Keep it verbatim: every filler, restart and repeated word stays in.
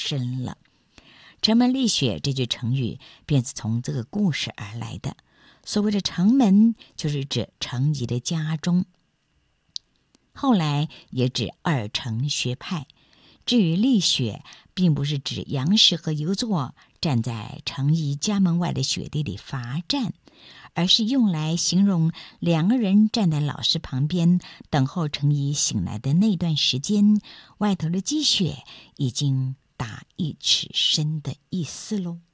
深了。城门立雪这句成语便是从这个故事而来的。所谓的城门，就是指程颐的家中，后来也指二程学派。至于立雪，并不是指杨氏和游作站在程颐家门外的雪地里罚站，而是用来形容两个人站在老师旁边等候程颐醒来的那段时间，外头的积雪已经达一尺深的意思喽。